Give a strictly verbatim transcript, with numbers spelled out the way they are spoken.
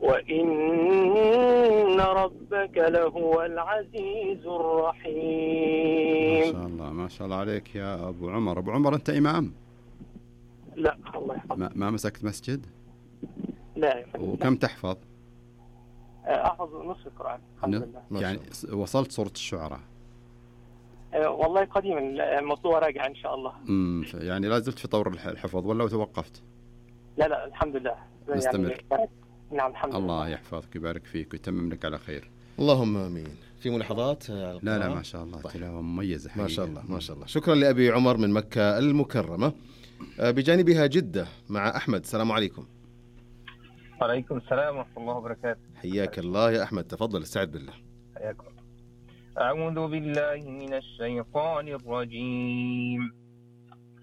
وإن ربك لهو العزيز ما الرحيم. شاء الله ما شاء الله عليك يا أبو عمر. أبو عمر أنت إمام؟ لا الله يحفظك. ما, ما مسكت مسجد؟ لا يا فندم. وكم تحفظ؟ أحفظ نصف القرآن الحمد لله. يعني وصلت سورة الشعراء؟ أه والله قديما، الموضوع راجع إن شاء الله. امم يعني لا زلت في طور الح- الحفظ ولا توقفت؟ لا لا الحمد لله. مستمر. يعني نعم الحمد لله. الله يحفظك ويبارك فيك ويتمم لك على خير. اللهم امين. في ملاحظات على القراءة؟ لا لا ما شاء الله طيب. تلاوة مميزة حقيقة. ما شاء الله ما شاء الله. شكرا لأبي عمر من مكة المكرمة. آه، بجانبها جدة مع أحمد. السلام عليكم. وعليكم السلام ورحمة الله وبركاته. حياك الله يا أحمد، تفضل استعد بالله. حياكم. أعوذ بالله من الشيطان الرجيم.